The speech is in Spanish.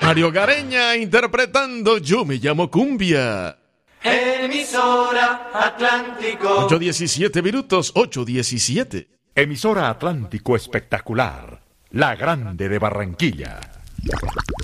Mario Gareña interpretando Yo me llamo Cumbia. Emisora Atlántico. 8:17 minutos, 8:17. Emisora Atlántico Espectacular, la grande de Barranquilla.